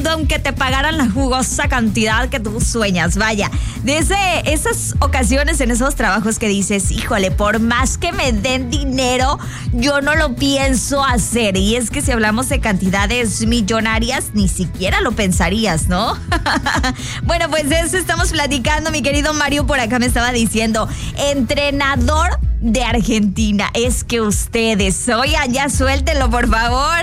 sueldo aunque te pagaran la jugosa cantidad que tú sueñas. Vaya, desde esas ocasiones en esos trabajos que dices, híjole, por más que me den dinero, yo no lo pienso hacer. Y es que si hablamos de cantidades millonarias, ni siquiera lo pensarías, ¿no? Bueno, pues de eso estamos platicando. Mi querido Mario por acá me estaba diciendo, entrenador de Argentina. Es que ustedes, oigan, ya suéltenlo, por favor.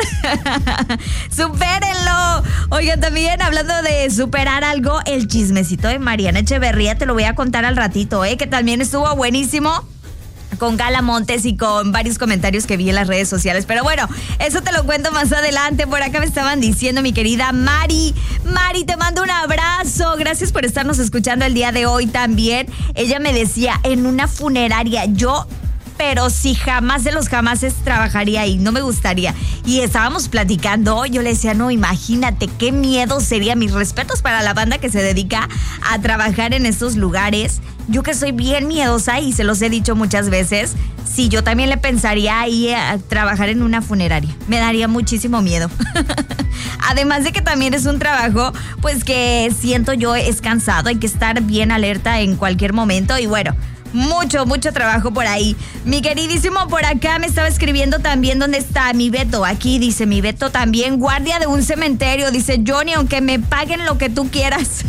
Supérenlo. Oigan, también hablando de superar algo, el chismecito de Mariana Echeverría, te lo voy a contar al ratito, que también estuvo buenísimo, con Gala Montes y con varios comentarios que vi en las redes sociales. Pero bueno, eso te lo cuento más adelante. Por acá me estaban diciendo, mi querida Mari, te mando un abrazo. Gracias por estarnos escuchando el día de hoy también. Ella me decía, en una funeraria, pero si jamás de los jamases trabajaría ahí, no me gustaría. Y estábamos platicando, yo le decía, no, imagínate qué miedo sería. Mis respetos para la banda que se dedica a trabajar en estos lugares. Yo que soy bien miedosa y se los he dicho muchas veces, sí, yo también le pensaría ahí a trabajar en una funeraria. Me daría muchísimo miedo. Además de que también es un trabajo, pues que siento yo es cansado, hay que estar bien alerta en cualquier momento y bueno, mucho trabajo por ahí. Mi queridísimo por acá me estaba escribiendo también, ¿dónde está mi Beto? Aquí dice mi Beto también, guardia de un cementerio. Dice, Johnny, aunque me paguen lo que tú quieras.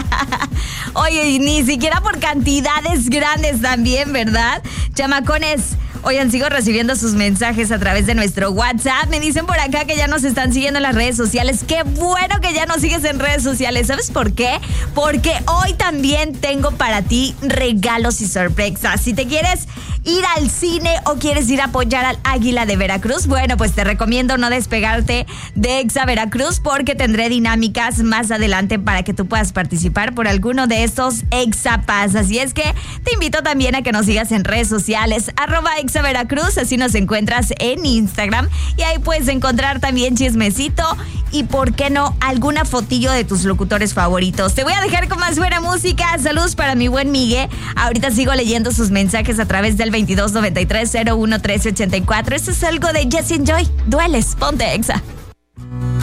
Oye, ni siquiera por cantidades grandes también, ¿verdad? Chamacones, oigan, sigo recibiendo sus mensajes a través de nuestro WhatsApp. Me dicen por acá que ya nos están siguiendo en las redes sociales. Qué bueno que ya nos sigues en redes sociales. ¿Sabes por qué? Porque hoy también tengo para ti regalos y sorpresas. Si te quieres ir al cine o quieres ir a apoyar al Águila de Veracruz, bueno, pues te recomiendo no despegarte de Exa Veracruz, porque tendré dinámicas más adelante para que tú puedas participar por alguno de estos Exa Pass. Así es que te invito también a que nos sigas en redes sociales, @Exa Veracruz, así nos encuentras en Instagram y ahí puedes encontrar también chismecito y, ¿por qué no?, alguna fotillo de tus locutores favoritos. Te voy a dejar con más buena música. Saludos para mi buen Miguel. Ahorita sigo leyendo sus mensajes a través del 2293-011384. Esto es algo de Jesse Joy. Dueles, ponte Exa.